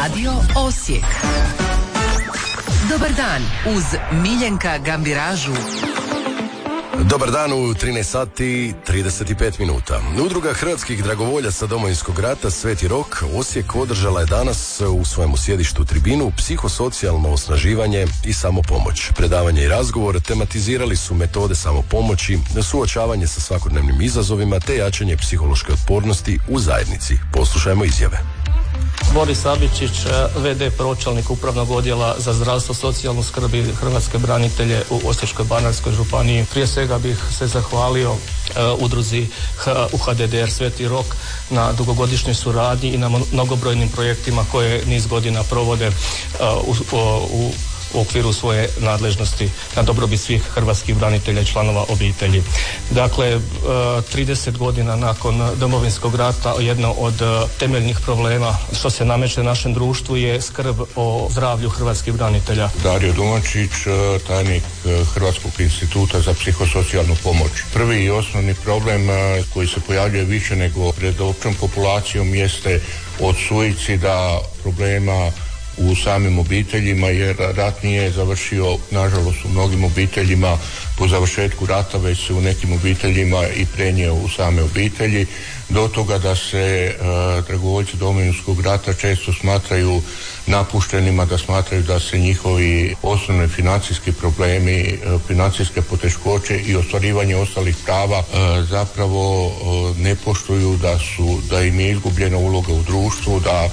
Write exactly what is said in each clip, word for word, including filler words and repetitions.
Radio Osijek. Dobar dan uz Miljenka Gambiražu. Dobar dan u trinaest sati trideset pet minuta. Udruga hrvatskih dragovoljaca Domovinskog rata Sveti Rok Osijek održala je danas u svojemu sjedištu tribinu psihosocijalno osnaživanje i samopomoć. Predavanje i razgovor tematizirali su metode samopomoći, suočavanje sa svakodnevnim izazovima te jačanje psihološke otpornosti u zajednici. Poslušajmo izjave. Boris Sabičić, ve de pročelnik Upravnog odjela za zdravstvo, socijalnu skrb i hrvatske branitelje u Osječko-baranjskoj županiji. Prije svega bih se zahvalio uh, udruzi u ha de de er Sveti Rok na dugogodišnjoj suradnji i na mnogobrojnim projektima koje niz godina provode uh, u, u u okviru svoje nadležnosti na dobrobit svih hrvatskih branitelja i članova obitelji. Dakle, trideset godina nakon Domovinskog rata jedno od temeljnih problema što se nameće našem društvu je skrb o zdravlju hrvatskih branitelja. Dario Domačić, tajnik Hrvatskog instituta za psihosocijalnu pomoć. Prvi i osnovni problem koji se pojavljuje više nego pred općom populacijom jeste od suicida, problema u samim obiteljima, jer rat nije završio, nažalost, u mnogim obiteljima po završetku rata, već se u nekim obiteljima i prenio u same obitelji, do toga da se uh, dragovoljci Domovinskog rata često smatraju napuštenima, da smatraju da se njihovi osnovni financijski problemi, uh, financijske poteškoće i ostvarivanje ostalih prava uh, zapravo uh, ne poštuju, da su, da im je izgubljena uloga u društvu, da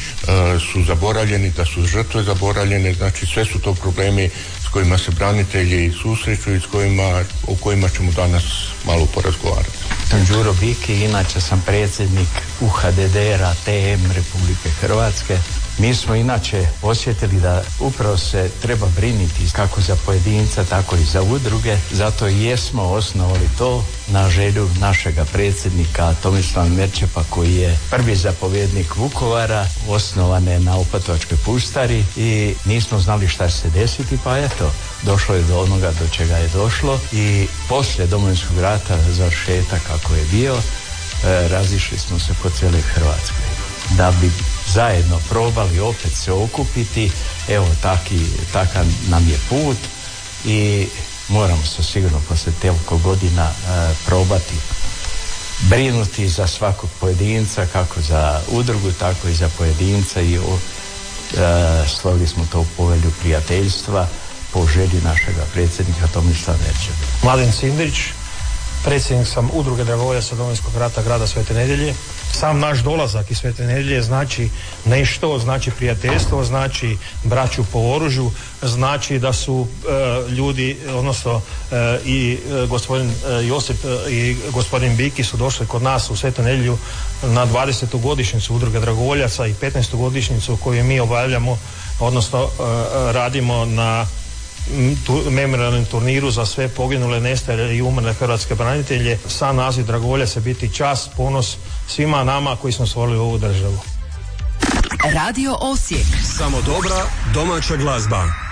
su zaboravljeni, da su žrtve zaboravljene. Znači sve su to problemi s kojima se branitelji susreću i s kojima, o kojima ćemo danas malo porazgovarati. Đuro Biki, inače sam predsjednik u ha de de era te em Republike Hrvatske. Mi smo inače osjetili da upravo se treba brinuti kako za pojedinca, tako i za udruge. Zato i jesmo osnovali to na želju našega predsjednika Tomislava Merčepa, koji je prvi zapovjednik Vukovara, osnovane na Opatovačkoj puštari, i nismo znali šta će se desiti, pa eto, došlo je do onoga do čega je došlo i poslije Domovinskog rata, završetak kako je bio, e, razišli smo se po cijeloj Hrvatskoj. Da bi zajedno probali opet se okupiti, evo taki, takav nam je put i moramo se sigurno poslije toliko godina e, probati brinuti za svakog pojedinca, kako za udrugu, tako i za pojedinca, i o, e, stvorili smo to u povelju prijateljstva po želji našega predsjednika Tomislava Merčepa. Mladen Cindrić, predsjednik sam udruge dragovoljaca Domovinskog rata grada Svete Nedjelje. Sam naš dolazak iz Svete Nedjelje znači nešto, znači prijateljstvo, znači braću po oružju, znači da su e, ljudi, odnosno e, i e, gospodin e, Josip e, i gospodin Biki su došli kod nas u Svetu Nedjelju na dvadesetu godišnjicu udruge dragovoljaca i petnaestu godišnjicu koju mi obavljamo, odnosno e, radimo na tu, memorijalnom turniru za sve poginule, nestale i umrle hrvatske branitelje. Sam naziv dragovoljaca biti čast, ponos svima nama koji smo stvorili ovu državu. Radio Osijek. Samo dobra domaća glazba.